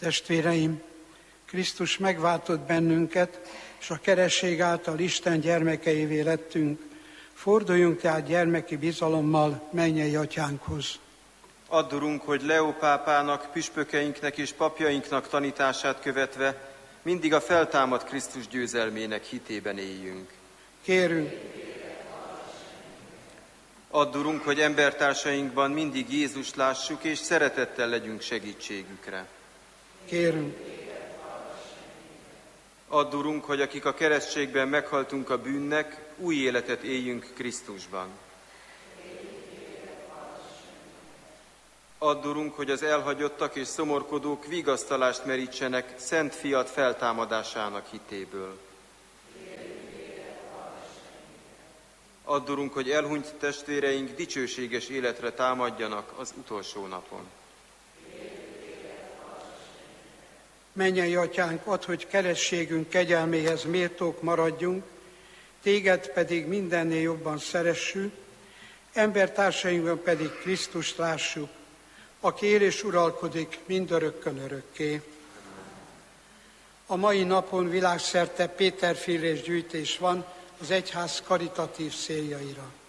Testvéreim, Krisztus megváltott bennünket, és a keresztség által Isten gyermekeivé lettünk. Forduljunk tehát gyermeki bizalommal mennyei Atyánkhoz. Add, Urunk, hogy Leó pápának, püspökeinknek és papjainknak tanítását követve mindig a feltámadt Krisztus győzelmének hitében éljünk. Kérünk! Add, Urunk, hogy embertársainkban mindig Jézust lássuk, és szeretettel legyünk segítségükre. Kérünk! Add, Urunk, hogy akik a keresztségben meghaltunk a bűnnek, új életet éljünk Krisztusban. Add, Urunk, hogy az elhagyottak és szomorkodók vigasztalást merítsenek Szent Fiad feltámadásának hitéből. Add, Urunk, hogy elhunyt testvéreink dicsőséges életre támadjanak az utolsó napon. Mennyei Atyánk, add, hogy keresztségünk kegyelméhez méltók maradjunk, téged pedig mindennél jobban szeressük, embertársainkban pedig Krisztust lássuk, aki él és uralkodik mindörökkön örökké. A mai napon világszerte Péterfillés gyűjtés van az egyház karitatív céljaira.